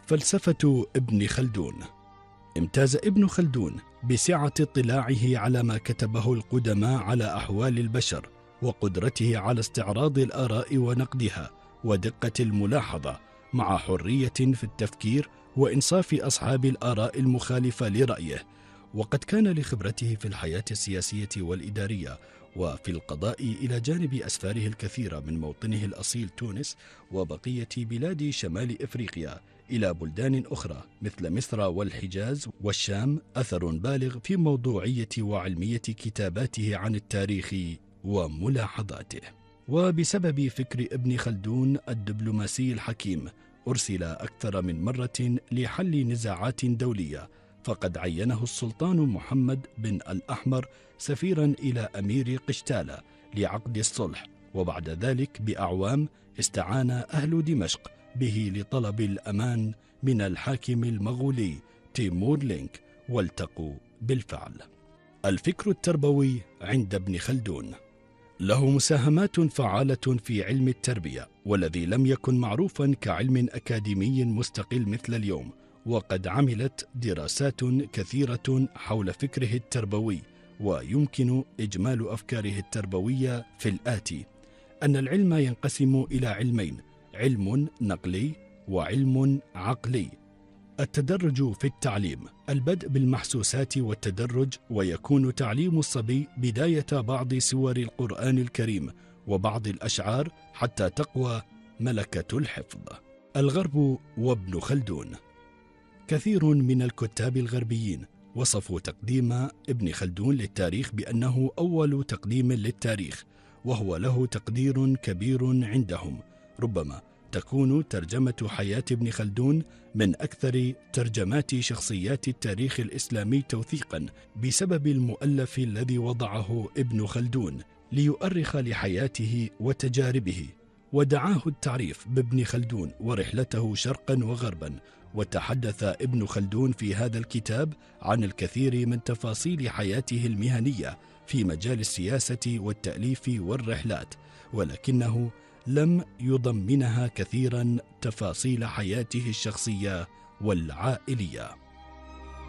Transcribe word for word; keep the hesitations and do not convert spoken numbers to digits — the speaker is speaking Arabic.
فلسفة ابن خلدون. امتاز ابن خلدون بسعة اطلاعه على ما كتبه القدماء على أحوال البشر، وقدرته على استعراض الآراء ونقدها، ودقة الملاحظة، مع حرية في التفكير وإنصاف أصحاب الآراء المخالفة لرأيه. وقد كان لخبرته في الحياة السياسية والإدارية وفي القضاء إلى جانب أسفاره الكثيرة من موطنه الأصيل تونس وبقية بلاد شمال إفريقيا إلى بلدان أخرى مثل مصر والحجاز والشام أثر بالغ في موضوعية وعلمية كتاباته عن التاريخ وملاحظاته. وبسبب فكر ابن خلدون الدبلوماسي الحكيم أرسل أكثر من مرة لحل نزاعات دولية، فقد عينه السلطان محمد بن الأحمر سفيرا إلى أمير قشتالة لعقد الصلح، وبعد ذلك بأعوام استعان أهل دمشق به لطلب الأمان من الحاكم المغولي تيمور لينك، والتقوا بالفعل. الفكر التربوي عند ابن خلدون له مساهمات فعالة في علم التربية، والذي لم يكن معروفا كعلم أكاديمي مستقل مثل اليوم. وقد عملت دراسات كثيرة حول فكره التربوي، ويمكن إجمال أفكاره التربوية في الآتي: أن العلم ينقسم إلى علمين: علم نقلي وعلم عقلي. التدرج في التعليم: البدء بالمحسوسات والتدرج، ويكون تعليم الصبي بداية بعض سور القرآن الكريم وبعض الأشعار حتى تقوى ملكة الحفظ. الغرب وابن خلدون. كثير من الكتاب الغربيين وصفوا تقديم ابن خلدون للتاريخ بأنه أول تقديم للتاريخ، وهو له تقدير كبير عندهم. ربما تكون ترجمة حياة ابن خلدون من أكثر ترجمات شخصيات التاريخ الإسلامي توثيقا، بسبب المؤلف الذي وضعه ابن خلدون ليؤرخ لحياته وتجاربه. ودعاه التعريف بابن خلدون ورحلته شرقا وغربا. وتحدث ابن خلدون في هذا الكتاب عن الكثير من تفاصيل حياته المهنية في مجال السياسة والتأليف والرحلات، ولكنه لم يضمنها كثيرا تفاصيل حياته الشخصية والعائلية.